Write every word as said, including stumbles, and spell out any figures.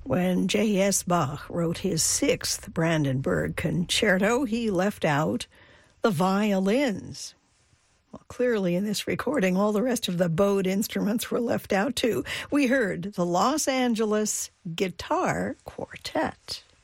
When J S. Bach wrote his sixth Brandenburg Concerto, he left out the violins. Well, clearly in this recording, all the rest of the bowed instruments were left out too. We heard the Los Angeles Guitar Quartet.